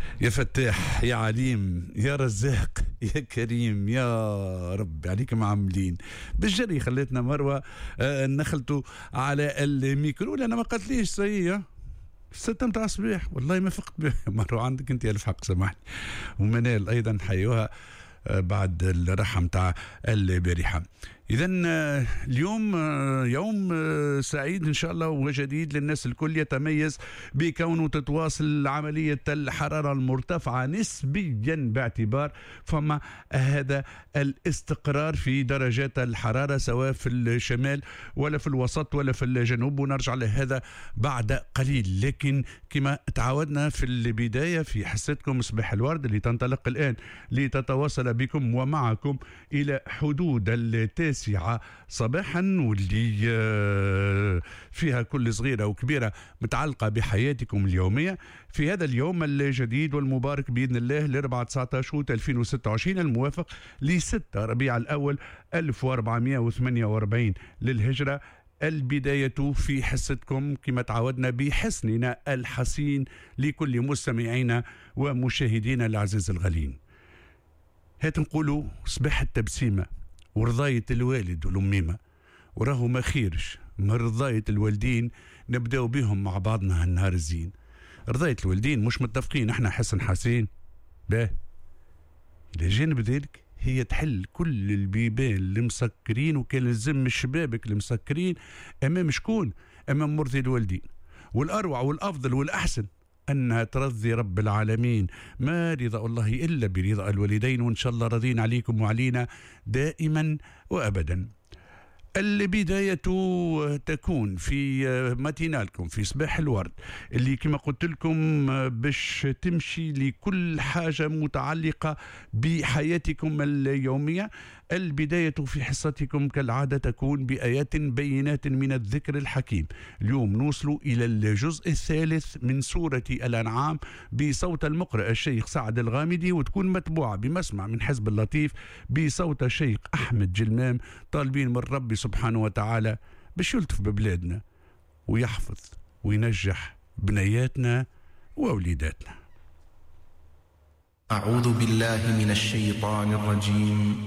يا فتاح يا عليم يا رزاق يا كريم يا رب عليك معاملين بالجري. خليتنا مروة نخلتوا على الميكرو لأنا ما قالتليش سيئة 6 متاع الصباح والله ما فقت به. مروة عندك انت ألف حق سامحني. ومنال أيضا حيوها بعد الراحة متاع البارحة. إذا اليوم يوم سعيد إن شاء الله وجديد للناس الكل، يتميز بكونه تتواصل عملية الحرارة المرتفعة نسبيا باعتبار فما هذا الاستقرار في درجات الحرارة سواء في الشمال ولا في الوسط ولا في الجنوب، ونرجع لهذا بعد قليل. لكن كما تعودنا في البداية في حصتكم صباح الورد اللي تنطلق الآن لتتواصل بكم ومعكم إلى حدود 9 صباحا، واللي فيها كل صغيرة وكبيرة متعلقة بحياتكم اليومية في هذا اليوم الجديد والمبارك بإذن الله ل 4/19/2026 الموافق ل6 ربيع الأول 1448 للهجرة. البداية في حصتكم كما تعودنا بحسننا الحسين لكل مستمعينا ومشاهدينا العزيز الغالين. هات نقولوا صباح التبسيمة ورضاية الوالد والأميمة، وراهو ما خيرش من رضاية الوالدين نبداو بهم مع بعضنا هالنهار الزين. رضاية الوالدين مش متفقين احنا حسن حسين باه، إلى جانب ذلك هي تحل كل البيبان المسكرين، وكان لازم الشبابك المسكرين أمام شكون؟ أمام مرضي الوالدين. والأروع والأفضل والأحسن أنها ترضي رب العالمين، ما رضا الله إلا برضا الوالدين، وإن شاء الله راضين عليكم وعلينا دائما وأبدا. البداية تكون في ماتينالكم في صباح الورد اللي كما قلت لكم باش تمشي لكل حاجة متعلقة بحياتكم اليومية. البداية في حصتكم كالعادة تكون بآيات بينات من الذكر الحكيم. اليوم نوصل إلى الجزء الثالث من سورة الأنعام بصوت المقرئ الشيخ سعد الغامدي، وتكون متبوعة بمسمع من حزب اللطيف بصوت الشيخ أحمد جلمام، طالبين من ربي سبحانه وتعالى باش يلطف ببلادنا ويحفظ وينجح بنياتنا وأوليداتنا. أعوذ بالله من الشيطان الرجيم.